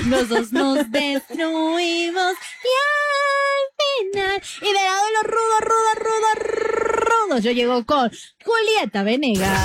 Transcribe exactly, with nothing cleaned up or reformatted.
Los dos nos destruimos y al final. Y de lado de los rudos, rudos, rudos, rudos, yo llego con Julieta Venegas.